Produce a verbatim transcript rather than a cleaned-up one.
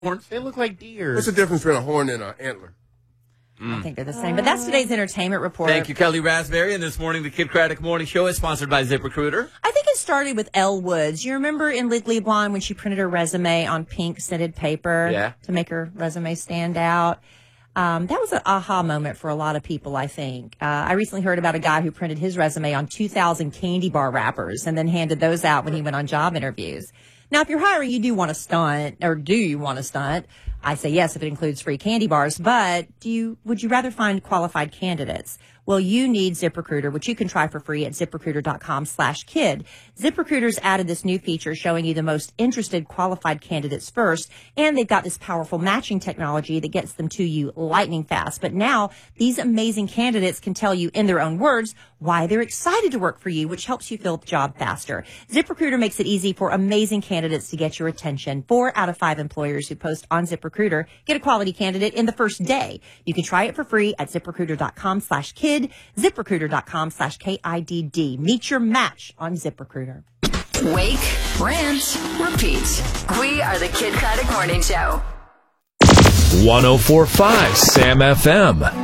Horns, they look like deer. What's the difference between a horn and an antler? Mm. I think they're the same. But that's today's entertainment report. Thank you, Kelly Raspberry. And this morning, the Kid Craddock Morning Show is sponsored by ZipRecruiter. I think it started with Elle Woods. You remember in Legally Blonde when she printed her resume on pink scented paper yeah. to make her resume stand out? Um, that was an aha moment for a lot of people, I think. Uh, I recently heard about a guy who printed his resume on two thousand candy bar wrappers and then handed those out when he went on job interviews. Now, if you're hiring, you do want to stunt, or do you want to stunt? I say yes if it includes free candy bars, but do you, would you rather find qualified candidates? Well, you need ZipRecruiter, which you can try for free at ZipRecruiter.com slash kid. ZipRecruiter's added this new feature showing you the most interested qualified candidates first, and they've got this powerful matching technology that gets them to you lightning fast. But now, these amazing candidates can tell you in their own words why they're excited to work for you, which helps you fill the job faster. ZipRecruiter makes it easy for amazing candidates to get your attention. Four out of five employers who post on ZipRecruiter get a quality candidate in the first day. You can try it for free at ZipRecruiter.com slash kid. ZipRecruiter.com slash K I D D. Meet your match on ZipRecruiter. Wake, rant, repeat. We are the Kid Craddock Morning Show. one oh four point five Sam F M.